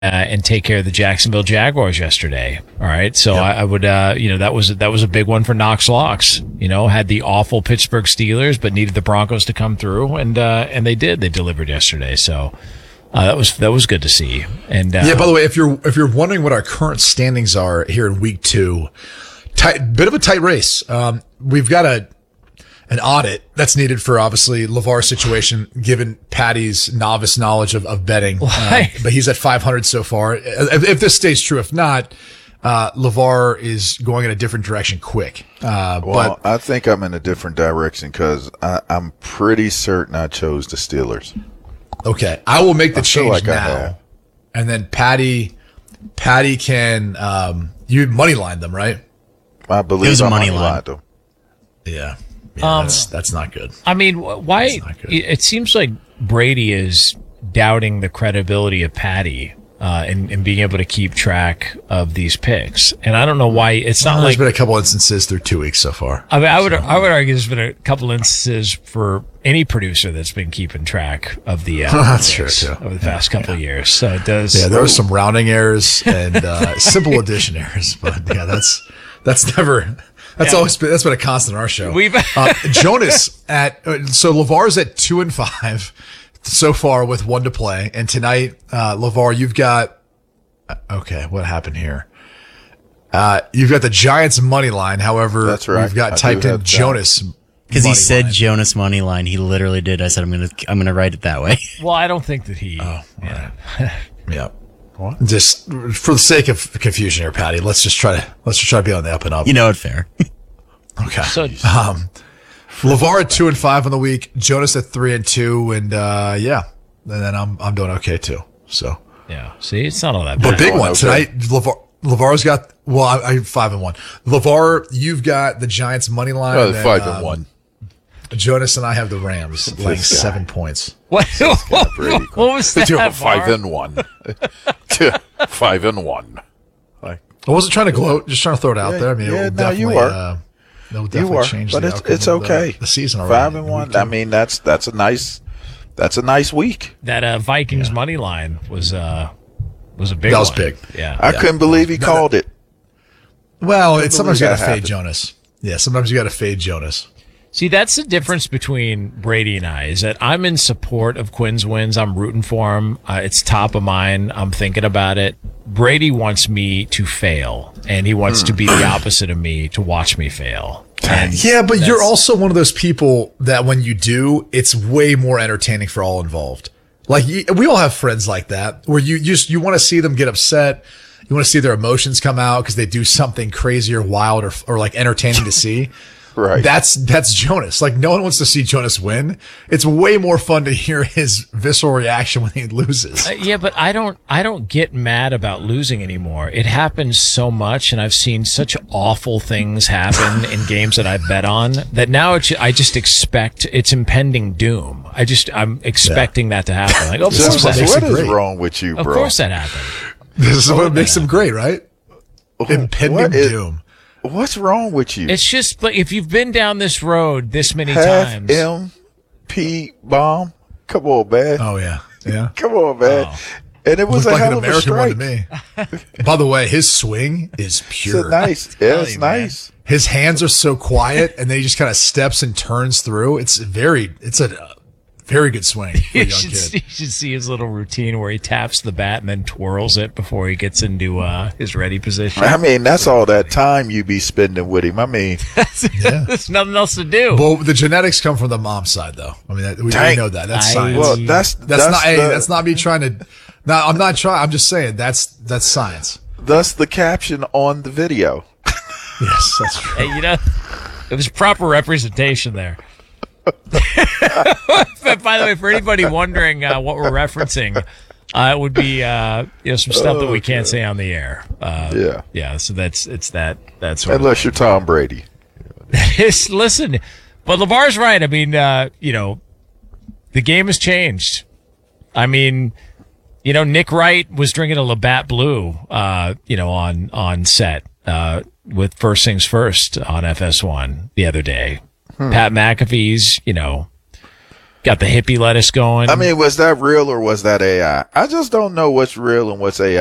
and take care of the Jacksonville Jaguars yesterday. All right. So I would, that was a big one for Knox Locks, had the awful Pittsburgh Steelers, but needed the Broncos to come through. And they did, they delivered yesterday. So, that was good to see. And, by the way, if you're wondering what our current standings are here in week 2, bit of a tight race. We've got an audit that's needed for obviously LeVar's situation, given Patty's novice knowledge of betting. But he's at 500 so far. If this stays true, if not, LeVar is going in a different direction quick. But I think I'm in a different direction because I'm pretty certain I chose the Steelers. Okay. I will make the change now. And then Patty can, you money line them, right? I believe it was a I money line. them. Yeah. That's not good. I mean, why? It seems like Brady is doubting the credibility of Patty in being able to keep track of these picks, and I don't know why. It's not there's been a couple instances through 2 weeks so far. I mean, I would argue there's been a couple instances for any producer that's been keeping track of the that's true too over the past couple of years. So it does. Yeah, there were some rounding errers and simple addition errors, but yeah, that's never. That's been a constant in our show. Jonas so LeVar's at 2-5 so far with 1 to play, and tonight, LeVar, you've got. Okay, what happened here? You've got the Giants money line. However, that's right. We've got typed in Jonas because he said Jonas money line. He literally did. I said I'm gonna write it that way. Well, I don't think that he. Oh, yeah. Yeah. What? Just for the sake of confusion here, Patty, let's just try to be on the up and up. It's fair. Okay. So, LeVar at 2-5 on the week, Jonas at 3-2, and and then I'm doing okay too. So yeah. See, it's not all that bad. But big one tonight. LeVar's got. Well, I'm 5-1. LeVar, you've got the Giants money line. 5-1. Jonas and I have the Rams laying 7 points. What was that? 5-1. 5-1. I wasn't trying to gloat, just trying to throw it out there. I mean, you are. They'll definitely change but the outcome it's of okay. The season already. 5-1. I mean, that's a nice week. That Vikings money line was a big. That was one. big. Yeah, I couldn't believe he called it. Well, sometimes you got to fade Jonas. Yeah, sometimes you got to fade Jonas. See, that's the difference between Brady and I, is that I'm in support of Quinn's wins. I'm rooting for him. It's top of mind. I'm thinking about it. Brady wants me to fail, and he wants to be the opposite of me, to watch me fail. Yeah, but you're also one of those people that when you do, it's way more entertaining for all involved. Like, we all have friends like that, where you want to see them get upset. You want to see their emotions come out because they do something crazy or wild or like entertaining to see. Right. That's Jonas. Like, no one wants to see Jonas win. It's way more fun to hear his visceral reaction when he loses. Yeah, but I don't get mad about losing anymore. It happens so much, and I've seen such awful things happen in games that I bet on that now I just expect it's impending doom. I'm expecting that to happen. Like, what is wrong with you, bro? Of course that happened. This is what makes him great, right? Impending doom. What's wrong with you? It's just like, if you've been down this road this many times. MP bomb. Come on, man. Oh yeah. Come on, man. Oh. And it was a hell of a strike. To me. By the way, his swing is pure. It's nice. Yeah, it's nice. His hands are so quiet, and then he just kind of steps and turns through. It's a very good swing for a young kid. You should see his little routine where he taps the bat and then twirls it before he gets into his ready position. I mean, that's all that time you be spending with him. I mean, there's nothing else to do. Well, the genetics come from the mom's side, though. I mean, we know that. That's science. Well, that's not me trying to. No, I'm not trying. I'm just saying that's science. Thus, the caption on the video. Yes, that's true. Hey, it was proper representation there. But by the way, for anybody wondering what we're referencing, it would be some stuff that we can't say on the air. Yeah. So that's sort unless you're Tom Brady. Listen, but LeVar's right. I mean, the game has changed. I mean, Nick Wright was drinking a Labatt Blue, on set with First Things First on FS1 the other day. Pat McAfee's, Got the hippie lettuce going. I mean, was that real or was that AI? I just don't know what's real and what's AI.